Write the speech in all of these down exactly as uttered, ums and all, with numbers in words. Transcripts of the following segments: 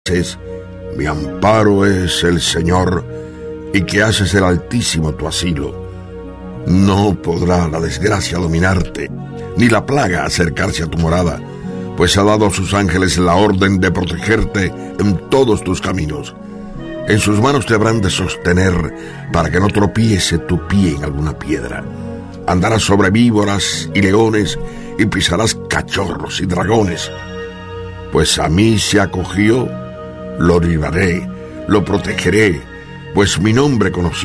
Mi amparo es el Señor, y que haces el Altísimo tu asilo. No podrá la desgracia dominarte, ni la plaga acercarse a tu morada, pues ha dado a sus ángeles la orden de protegerte en todos tus caminos. En sus manos te habrán de sostener para que no tropiece tu pie en alguna piedra. Andarás sobre víboras y leones y pisarás cachorros y dragones. Pues a mí se acogió, lo libraré, lo protegeré, pues mi nombre conocí.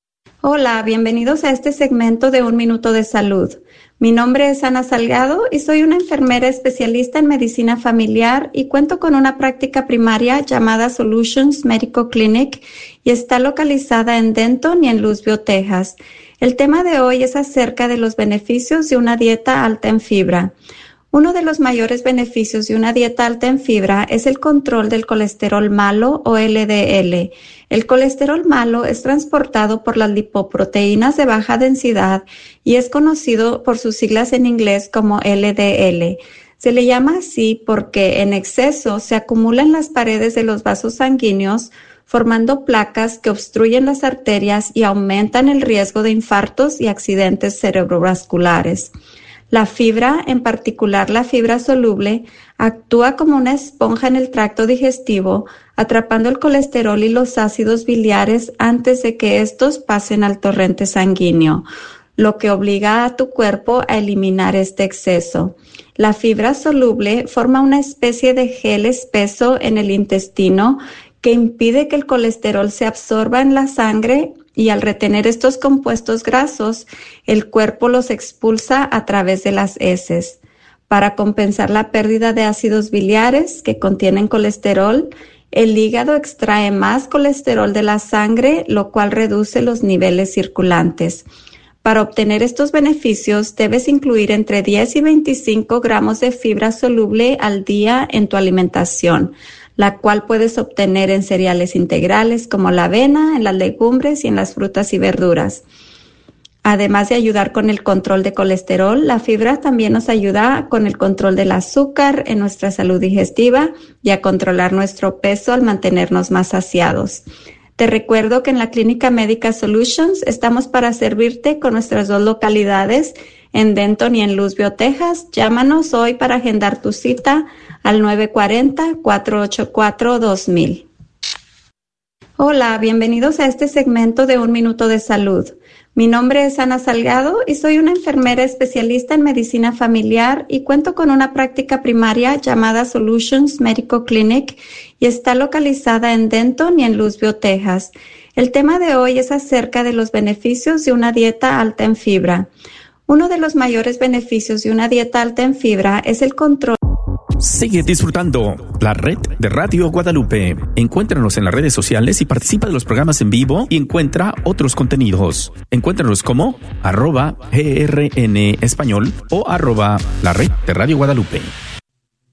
Hola, bienvenidos a este segmento de Un Minuto de Salud. Mi nombre es Ana Salgado y soy una enfermera especialista en medicina familiar y cuento con una práctica primaria llamada Solutions Medical Clinic y está localizada en Denton y en Louisville, Texas. El tema de hoy es acerca de los beneficios de una dieta alta en fibra. Uno de los mayores beneficios de una dieta alta en fibra es el control del colesterol malo o L D L. El colesterol malo es transportado por las lipoproteínas de baja densidad y es conocido por sus siglas en inglés como L D L. Se le llama así porque en exceso se acumula en las paredes de los vasos sanguíneos, formando placas que obstruyen las arterias y aumentan el riesgo de infartos y accidentes cerebrovasculares. La fibra, en particular la fibra soluble, actúa como una esponja en el tracto digestivo, atrapando el colesterol y los ácidos biliares antes de que estos pasen al torrente sanguíneo, lo que obliga a tu cuerpo a eliminar este exceso. La fibra soluble forma una especie de gel espeso en el intestino que impide que el colesterol se absorba en la sangre y al retener estos compuestos grasos, el cuerpo los expulsa a través de las heces. Para compensar la pérdida de ácidos biliares que contienen colesterol, el hígado extrae más colesterol de la sangre, lo cual reduce los niveles circulantes. Para obtener estos beneficios, debes incluir entre diez y veinticinco gramos de fibra soluble al día en tu alimentación, la cual puedes obtener en cereales integrales como la avena, en las legumbres y en las frutas y verduras. Además de ayudar con el control de colesterol, la fibra también nos ayuda con el control del azúcar en nuestra salud digestiva y a controlar nuestro peso al mantenernos más saciados. Te recuerdo que en la Clínica Médica Solutions estamos para servirte con nuestras dos localidades en Denton y en Louisville, Texas. Llámanos hoy para agendar tu cita al nueve cuatro cero, cuatro ocho cuatro, dos mil. Hola, bienvenidos a este segmento de Un Minuto de Salud. Mi nombre es Ana Salgado y soy una enfermera especialista en medicina familiar y cuento con una práctica primaria llamada Solutions Medical Clinic y está localizada en Denton y en Louisville, Texas. El tema de hoy es acerca de los beneficios de una dieta alta en fibra. Uno de los mayores beneficios de una dieta alta en fibra es el control. Sigue disfrutando la red de Radio Guadalupe. Encuéntranos en las redes sociales y participa de los programas en vivo y encuentra otros contenidos. Encuéntranos como arroba G R N Español o arroba la red de Radio Guadalupe.